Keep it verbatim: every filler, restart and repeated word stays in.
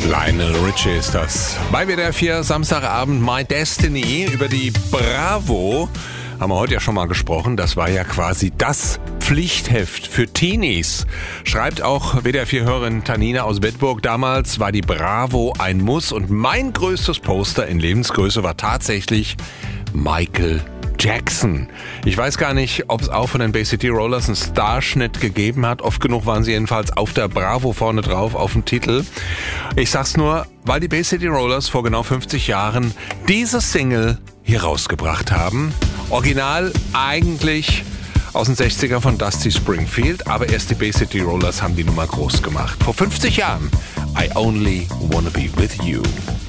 Lionel Richie ist das. Bei W D R vier Samstagabend My Destiny. Über die Bravo haben wir heute ja schon mal gesprochen. Das war ja quasi das Pflichtheft für Teenies. Schreibt auch W D R vier-Hörerin Tanina aus Bedburg. Damals war die Bravo ein Muss und mein größtes Poster in Lebensgröße war tatsächlich Michael Jackson. Ich weiß gar nicht, ob es auch von den Bay City Rollers einen Starschnitt gegeben hat. Oft genug waren sie jedenfalls auf der Bravo vorne drauf, auf dem Titel. Ich sag's nur, weil die Bay City Rollers vor genau fünfzig Jahren diese Single hier rausgebracht haben. Original eigentlich aus den sechziger von Dusty Springfield, aber erst die Bay City Rollers haben die Nummer groß gemacht. Vor fünfzig Jahren. I Only Wanna Be With You.